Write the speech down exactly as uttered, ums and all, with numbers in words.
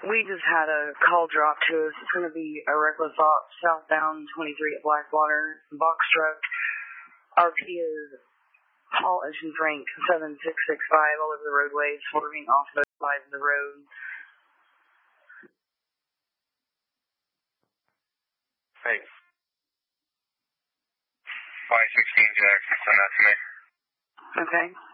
We just had a call drop to us. It's going to be a reckless ops southbound twenty-three at Blackwater, box truck. R P is Paul Ocean Frank seven six six five all over the roadway, swerving off both sides of the road. Thanks. Y sixteen Jack, send that to me. Okay.